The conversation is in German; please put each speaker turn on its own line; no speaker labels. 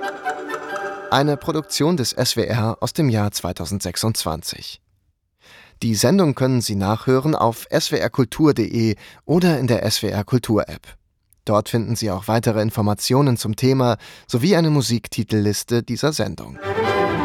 Eine Produktion des SWR aus dem Jahr 2026. Die Sendung können Sie nachhören auf swrkultur.de oder in der SWR Kultur App. Dort finden Sie auch weitere Informationen zum Thema sowie eine Musiktitelliste dieser Sendung.